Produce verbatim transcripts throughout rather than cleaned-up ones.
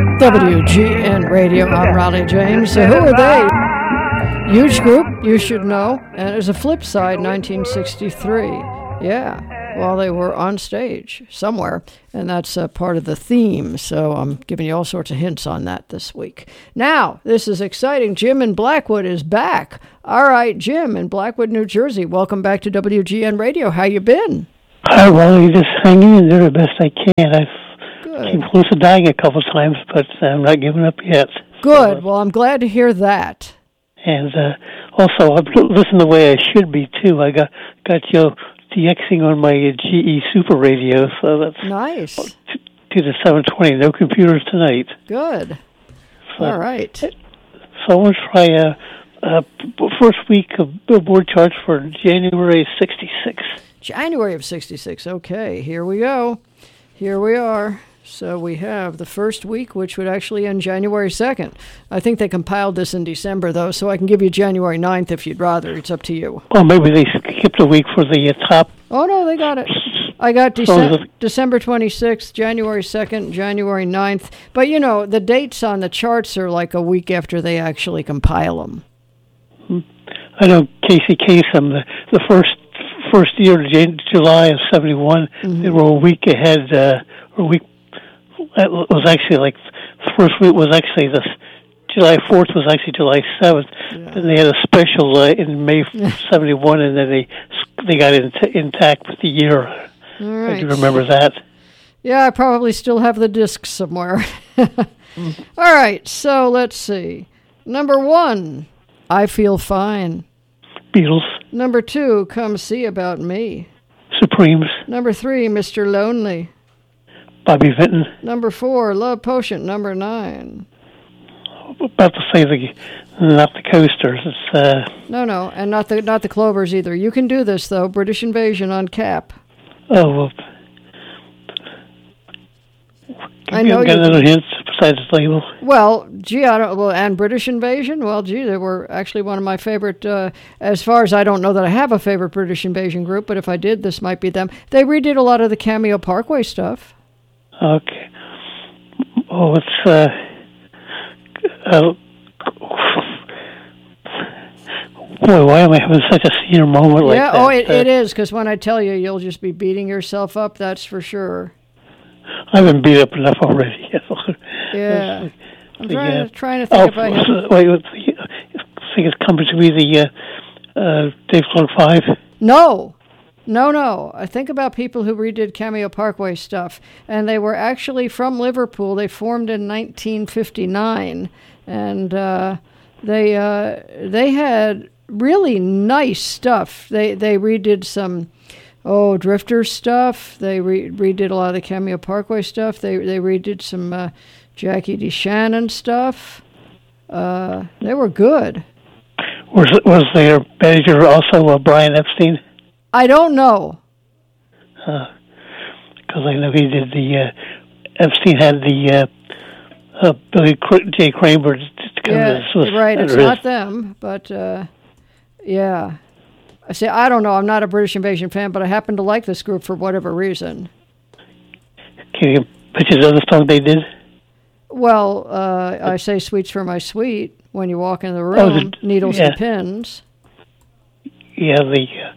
W G N Radio, I'm Raleigh James. So who are they? Huge group, you should know. And there's a flip side, nineteen sixty-three. Yeah, while they were on stage somewhere. And that's uh, part of the theme. So I'm giving you all sorts of hints on that this week. Now, this is exciting. Jim in Blackwood is back. All right, Jim in Blackwood, New Jersey. Welcome back to W G N Radio. How you been? Hi, Raleigh. Just hanging in there the best I can. I've Good. came close to dying a couple of times, but I'm not giving up yet. Good. So, well, I'm glad to hear that. And uh, also, I've listened the way I should be, too. I got got you DXing on my G E Super Radio, so that's nice. To the seven twenty. No computers tonight. Good. So, all right. So I want to try uh, uh, first week of Billboard charts for January sixty-six. January of sixty-six. Okay, here we go. Here we are. So we have the first week, which would actually end January second. I think they compiled this in December, though, so I can give you January ninth if you'd rather. It's up to you. Well, maybe they skipped a week for the uh, top. Oh, no, they got it. I got Dece- December twenty-sixth, January second, January ninth. But, you know, the dates on the charts are like a week after they actually compile them. I know Casey Kasem, the, the first first year, July of seventy-one, mm-hmm. they were a week ahead, uh, or a week. It was actually like the first week was actually the July fourth was actually July seventh. Yeah. Then they had a special uh, in May seventy-one, and then they they got it in, intact with the year. All right. I do remember that. Yeah, I probably still have the disc somewhere. mm. All right, so let's see. Number one, I Feel Fine. Beatles. Number two, Come See About Me. Supremes. Number three, Mister Lonely. Bobby Vinton. Number four, Love Potion. Number nine. About to say the not the Coasters. It's uh. No, no, and not the not the Clovers either. You can do this though. British Invasion on Cap. Oh well. I know you got another hints besides the label. Well, gee, I don't. Well, and British Invasion. Well, gee, they were actually one of my favorite. Uh, as far as I don't know that I have a favorite British Invasion group, but if I did, this might be them. They redid a lot of the Cameo Parkway stuff. Okay. Oh, it's uh, uh boy, why am I having such a senior moment like yeah, that? Yeah, oh, it, uh, it is, because when I tell you, you'll just be beating yourself up, that's for sure. I've been beat up enough already. yeah. I'm the, trying, uh, to, trying to think oh, if I have... So, wait, I think it's coming to be the uh, uh, Dave Clark Five? No. No, no. I think about people who redid Cameo Parkway stuff, and they were actually from Liverpool. They formed in nineteen fifty-nine, and uh, they uh, they had really nice stuff. They they redid some oh Drifter stuff. They re- redid a lot of the Cameo Parkway stuff. They they redid some uh, Jackie DeShannon stuff. Uh, they were good. Was was their manager also uh, Brian Epstein? I don't know. Because uh, I know he did the, uh, Epstein had the uh, uh, Billy Cr- J. Kramer. Yeah, was, right, it's his. not them, but uh, yeah. I say, I don't know, I'm not a British Invasion fan, but I happen to like this group for whatever reason. Can you picture the other song they did? Well, uh, I say Sweets for My Sweet when you walk in the room, oh, the, Needles yeah. and Pins. Yeah, the... Uh,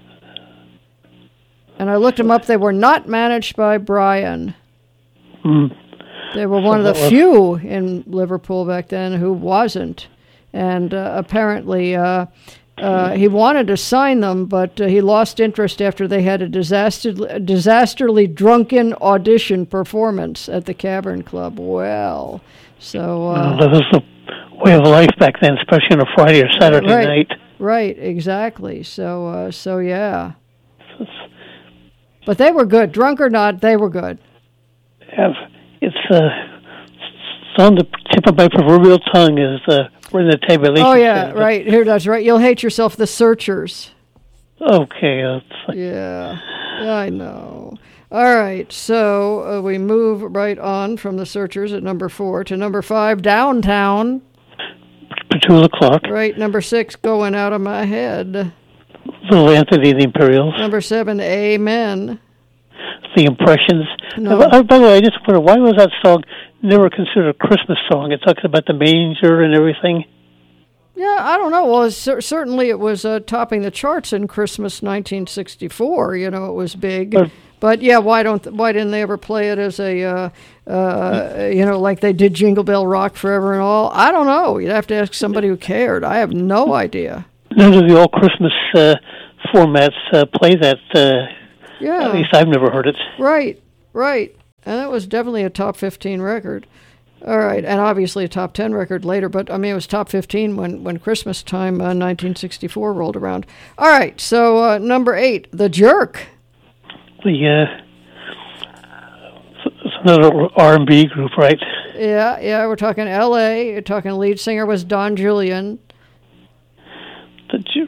And I looked them up. They were not managed by Brian. Mm. They were one of the few in Liverpool back then who wasn't. And uh, apparently uh, uh, he wanted to sign them, but uh, he lost interest after they had a disaster, disasterly drunken audition performance at the Cavern Club. Well, so... Uh, well, that was the way of life back then, especially on a Friday or Saturday right, night. Right, exactly. So, uh, so yeah. But they were good. Drunk or not, they were good. Yeah, it's, uh, it's on the tip of my proverbial tongue is uh, we're in the tabulation. Oh, yeah, thing, right. Here, that's right. You'll hate yourself, The Searchers. Okay. That's like, yeah, yeah, I know. All right, so uh, we move right on from The Searchers at number four to number five, Downtown. Petula Clark. Right, number six, Going Out of My Head. Little Anthony and the Imperials. Number seven, Amen. the Impressions. No. Uh, by the way, I just wonder, why was that song never considered a Christmas song? It talks about the manger and everything. Yeah, I don't know. Well, cer- certainly it was uh, topping the charts in Christmas nineteen sixty-four. You know, it was big. But, but yeah, why don't why didn't they ever play it as a uh, uh, you know, like they did Jingle Bell Rock Forever and all? I don't know. You'd have to ask somebody who cared. I have no idea. None of the old Christmas uh, formats uh, play that. Uh, yeah. At least I've never heard it. Right, right, and that was definitely a top fifteen record. All right, and obviously a top ten record later, but I mean it was top fifteen when, when Christmas time, uh, nineteen sixty-four rolled around. All right, so uh, number eight, The Jerk. The uh, it's another R and B group, right? Yeah, yeah, we're talking L A. You're talking lead singer was Don Julian. The Jerk.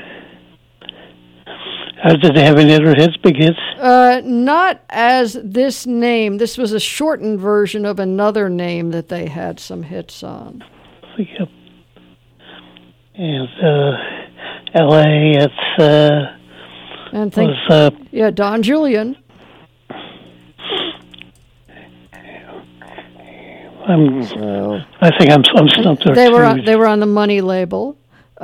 Uh, did they have any other hits, big hits? Uh, not as this name. This was a shortened version of another name that they had some hits on. Yep. And uh, L A, it's uh, and think, was uh, yeah, Don Julian. I'm. So, I think I'm. I'm stumped there They too. were on, they were on the Money label.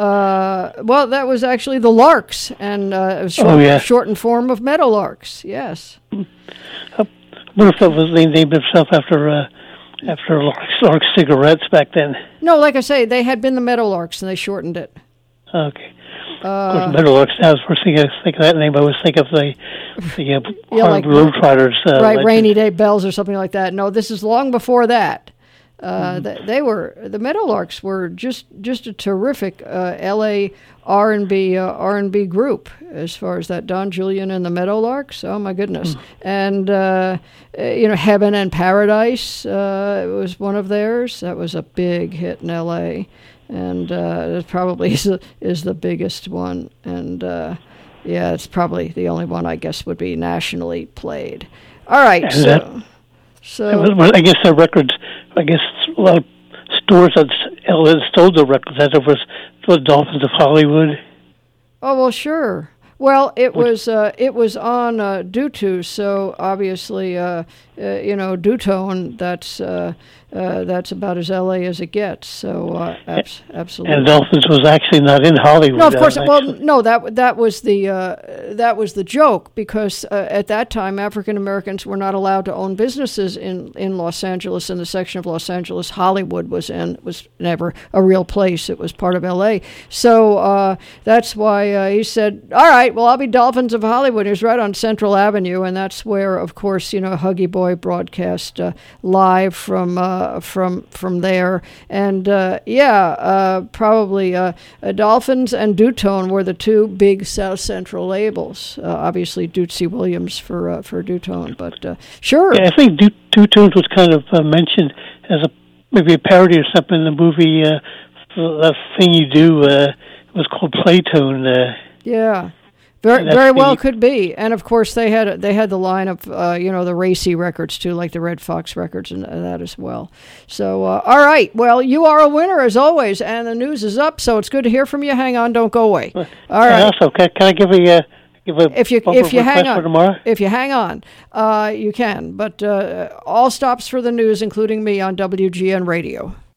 Uh, well, that was actually the Larks, and uh, a short, oh, yeah. shortened form of Meadowlarks. Yes. Uh, what if that was they named themselves after uh, after Larks, Larks cigarettes back then? No, like I say, they had been the Meadowlarks, and they shortened it. Okay. Uh, of course, Meadowlarks. Now, the first thing I think of that name, I always think of the the uh, Yeah, like- Globetrotters. Uh, right, legend. Rainy Day Bells or something like that. No, this is long before that. Uh, mm-hmm. they, they were the Meadowlarks were just just a terrific uh, L A R and B uh, R and B group as far as that Don Julian and the Meadowlarks. Oh my goodness! Mm. And uh, you know, Heaven and Paradise uh, was one of theirs. That was a big hit in L A, and uh, it probably is the, is the biggest one. And uh, yeah, it's probably the only one I guess would be nationally played. All right, and so. That- So well, I guess the records. I guess a lot of stores that sold the records. That was the Dolphins of Hollywood. Oh well, sure. Well, it was uh, it was on uh, Dutu, so obviously, uh, uh, you know, Dutone. That's uh, uh, that's about as L A as it gets. So uh, abs- absolutely. And Dolphins was actually not in Hollywood. No, of course. Uh, well, no, that that was the uh, that was the joke because uh, at that time African Americans were not allowed to own businesses in, in Los Angeles. In the section of Los Angeles Hollywood was in was never a real place. It was part of L A. So uh, that's why uh, he said, "All right, well, I'll be Dolphins of Hollywood." He was right on Central Avenue, and that's where, of course, you know, Huggy Boy broadcast uh, live from uh, from from there. And uh, yeah, uh, probably uh, uh, Dolphins and Dutone were the two big South Central labels. Uh, obviously, Dootsy Williams for uh, for Dutone, but uh, sure. Yeah, I think Du- Dutones was kind of uh, mentioned as a maybe a parody or something in the movie. Uh, that thing you do uh, was called Playtone. Uh, yeah. Very, very well could be, and of course they had they had the line of uh, you know the racy records too, like the Red Fox records and, and that as well. So uh, all right, well you are a winner as always, and the news is up, so it's good to hear from you. Hang on, don't go away. All right. Also, can, can I give a uh, give a if you if you hang on tomorrow? if you hang on, uh, you can. But uh, all stops for the news, including me on W G N Radio.